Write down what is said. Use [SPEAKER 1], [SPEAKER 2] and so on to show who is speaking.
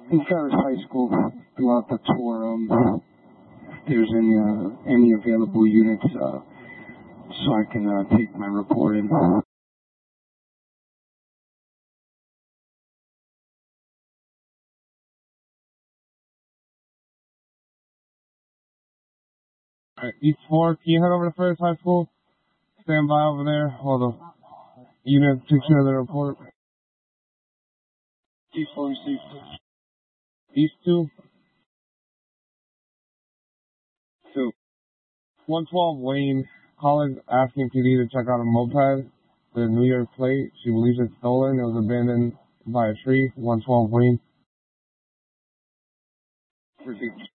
[SPEAKER 1] in Ferris High School throughout the tour. If there's any available units, so I can take my report in.
[SPEAKER 2] Alright, East 4, can you head over to Ferris High School? Stand by over there while the unit takes care of the report.
[SPEAKER 1] East 4,
[SPEAKER 2] East 2. 112 Wayne, calling asking PD to check out a moped with a New York plate. She believes it's stolen. It was abandoned by a tree. 112 Wayne.
[SPEAKER 1] Repeat.